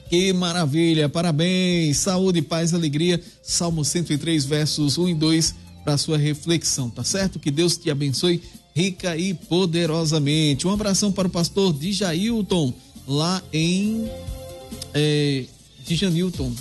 Que maravilha, parabéns, saúde, paz, alegria. Salmo 103, versos 1 e 2 para sua reflexão, tá certo? Que Deus te abençoe rica e poderosamente. Um abração para o pastor Djailton, lá em Djailton.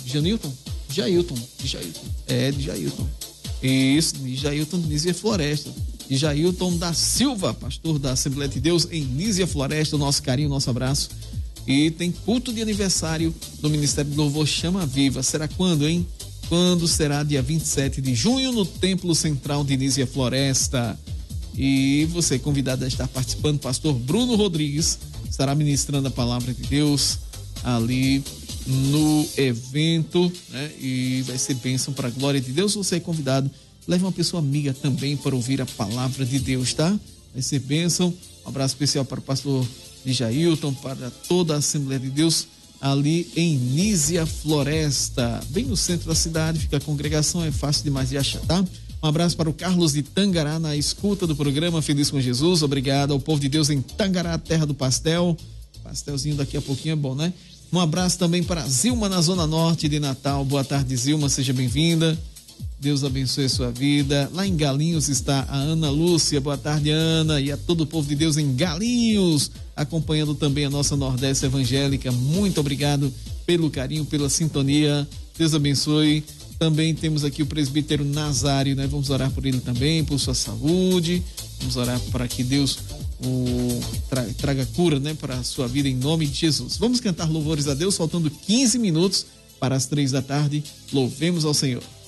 Isso, Djailton de Nísia Floresta. Djailton da Silva, pastor da Assembleia de Deus em Nísia Floresta. Nosso carinho, nosso abraço. E tem culto de aniversário do Ministério do Louvor Chama Viva. Será quando, hein? Quando será? Dia 27 de junho no Templo Central de Nísia Floresta. E você é convidado a estar participando. Pastor Bruno Rodrigues estará ministrando a palavra de Deus ali no evento, né? E vai ser bênção para a glória de Deus. Você é convidado, leve uma pessoa amiga também para ouvir a palavra de Deus, tá? Vai ser bênção. Um abraço especial para o pastor Djailton, para toda a Assembleia de Deus ali em Nísia Floresta, bem no centro da cidade. Fica a congregação, é fácil demais de achar, tá? Um abraço para o Carlos de Tangará na escuta do programa Feliz com Jesus. Obrigado ao povo de Deus em Tangará, terra do pastel. Pastelzinho daqui a pouquinho é bom, né? Um abraço também para Zilma na Zona Norte de Natal. Boa tarde, Zilma, seja bem-vinda. Deus abençoe a sua vida. Lá em Galinhos está a Ana Lúcia. Boa tarde, Ana, e a todo o povo de Deus em Galinhos, acompanhando também a nossa Nordeste Evangélica. Muito obrigado pelo carinho, pela sintonia. Deus abençoe. Também temos aqui o presbítero Nazário, né? Vamos orar por ele também, por sua saúde. Vamos orar para que Deus traga cura, né, para a sua vida em nome de Jesus. Vamos cantar louvores a Deus, faltando 15 minutos para as 3 da tarde. Louvemos ao Senhor.